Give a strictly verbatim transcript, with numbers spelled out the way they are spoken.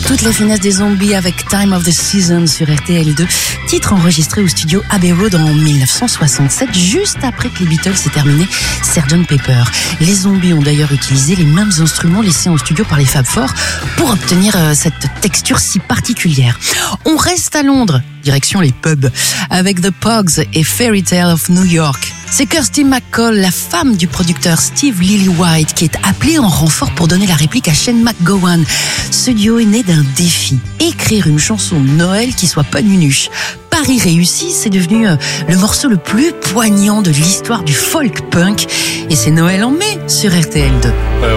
Toute la finesse des Zombies avec Time of the Season sur R T L deux, titre enregistré au studio Abbey Road en dix-neuf cent soixante-sept, juste après que les Beatles aient terminé sergeant Pepper. Les Zombies ont d'ailleurs utilisé les mêmes instruments laissés en studio par les Fab Four pour obtenir euh, cette texture si particulière. On reste à Londres, direction les pubs, avec The Pogs et Fairy Tale of New York. C'est Kirsty MacColl, la femme du producteur Steve Lillywhite, qui est appelée en renfort pour donner la réplique à Shane MacGowan. Ce duo est né d'un défi, écrire une chanson de Noël qui soit pas nunuche. Pari réussi, c'est devenu euh, le morceau le plus poignant de l'histoire du folk punk. Et c'est Noël en mai sur R T L deux.